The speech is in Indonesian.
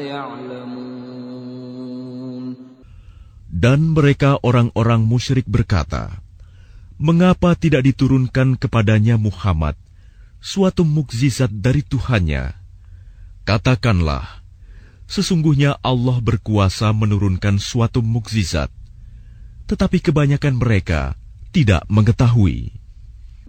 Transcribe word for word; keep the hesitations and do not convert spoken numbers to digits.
Dan mereka orang-orang musyrik berkata, "Mengapa tidak diturunkan kepadanya Muhammad suatu mukjizat dari Tuhannya?" Katakanlah, sesungguhnya Allah berkuasa menurunkan suatu mukjizat, tetapi kebanyakan mereka tidak mengetahui.